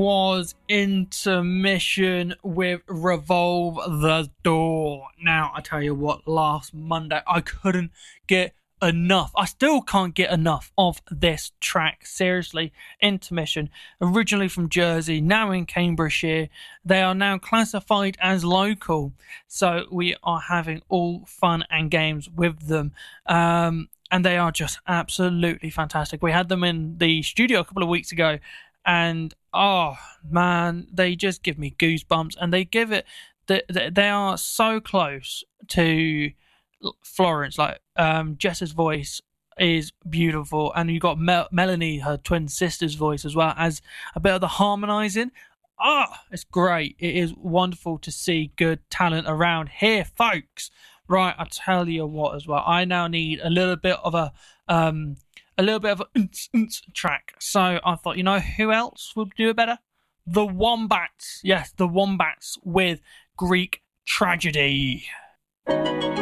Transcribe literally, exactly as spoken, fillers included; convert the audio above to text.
was Intermission with Revolve the Door. Now, I tell you what, last Monday, I couldn't get enough. I still can't get enough of this track. Seriously, Intermission, originally from Jersey, now in Cambridgeshire. They are now classified as local, so we are having all fun and games with them. Um, and they are just absolutely fantastic. We had them in the studio a couple of weeks ago, and oh man, they just give me goosebumps, and they give it, they, they are so close to Florence. Like, um, Jess's voice is beautiful, and you got Mel- Melanie, her twin sister's voice, as well as a bit of the harmonizing. Ah, oh, it's great. It is wonderful to see good talent around here, folks. Right, I tell you what, as well, I now need a little bit of a um a little bit of a unce, unce track. So I thought, you know who else would do it better? The Wombats. Yes, the Wombats with Greek Tragedy.